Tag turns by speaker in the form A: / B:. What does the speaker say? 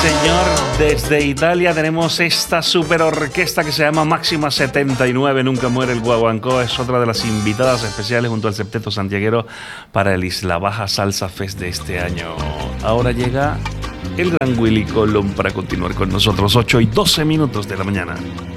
A: señor. Desde Italia tenemos esta super orquesta que se llama Máxima 79. Nunca muere el guaguancó. Es otra de las invitadas especiales junto al Septeto Santiaguero para el Isla Baja Salsa Fest de este año. Ahora llega el gran Willy Colón para continuar con nosotros. 8:12 de la mañana.